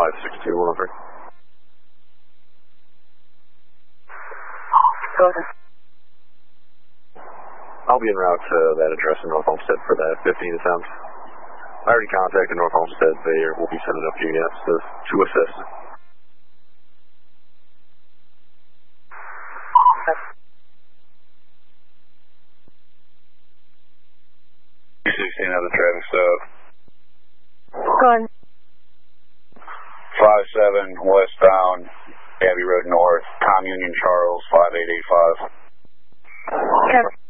56213. Go ahead. I'll be en route to that address in North Homestead for that 15 attempt. I already contacted North Homestead. They will be sending up units to assist. Okay. 16 have the traffic stop. Go ahead. 57 westbound, Abbey Road North, Tom Union Charles, 5885. Kevin.